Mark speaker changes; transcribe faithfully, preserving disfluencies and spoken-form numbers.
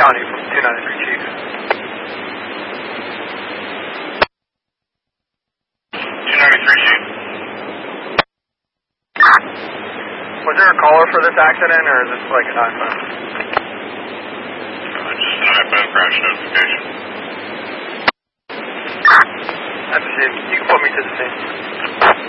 Speaker 1: County from two ninety-three, Chief.
Speaker 2: two ninety-three, Chief.
Speaker 1: Was there a caller for this accident, or is this like an iPhone?
Speaker 2: Uh, just an iPhone crash notification.
Speaker 1: I appreciate it. You can put me to the scene.